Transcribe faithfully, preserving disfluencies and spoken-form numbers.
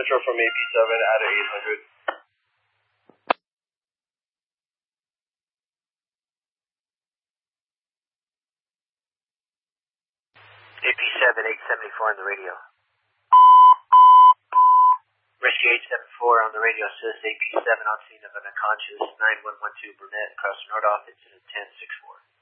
Central from A P seven at eight hundred. A P seven, eight seventy-four on the radio. Rescue eight seventy-four on the radio says A P seven on scene of an unconscious nine one one two Burnett across Nordoff, incident ten six four.